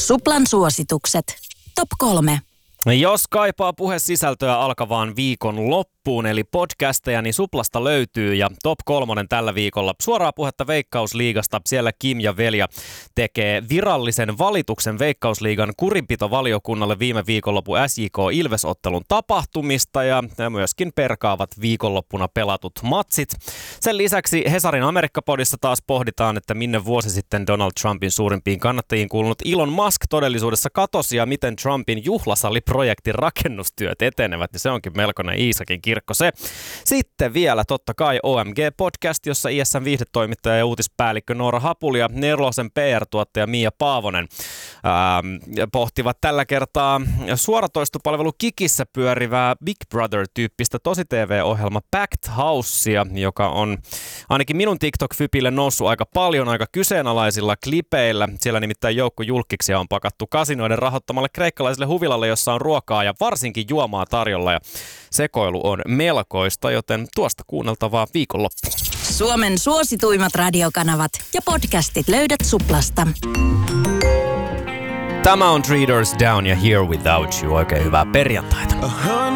Suplan suositukset. Top 3. Jos kaipaa puhesisältöä alkavaan viikon loppuun, eli podcasteja, niin Suplasta löytyy ja Top 3 tällä viikolla. Suoraa puhetta Veikkausliigasta. Siellä Kim ja Velja tekee virallisen valituksen Veikkausliigan kurinpitovaliokunnalle viime viikonloppu SJK Ilves-ottelun tapahtumista ja myöskin perkaavat viikonloppuna pelatut matsit. Sen lisäksi Hesarin Amerikka-podissa taas pohditaan, että minne vuosi sitten Donald Trumpin suurimpiin kannattajiin kuulunut Elon Musk todellisuudessa katosi ja miten Trumpin juhlasaliprojektin rakennustyöt etenevät. Ja se onkin melkoinen Iisakin kirkko se. Sitten vielä totta kai OMG-podcast, jossa ISN viihdetoimittaja ja uutispäällikkö Noora Hapuli ja Nelosen PR-tuottaja Mia Paavonen pohtivat tällä kertaa suoratoistopalvelu Kikissä pyörivää Big Brother-tyyppistä tosi-TV-ohjelma Packed Housea, joka on ainakin minun TikTok-fypille noussut aika paljon aika kyseenalaisilla klipeillä. Siellä nimittäin joukko julkkiksia on pakattu kasinoiden rahoittamalle kreikkalaiselle huvilalle, jossa on ruokaa ja varsinkin juomaa tarjolla. Ja sekoilu on melkoista, joten tuosta kuunneltavaa viikonloppuun. Suomen suosituimmat radiokanavat ja podcastit löydät Suplasta. Tämä on Three Doors Down ja Here Without You. Oikein hyvää perjantaita.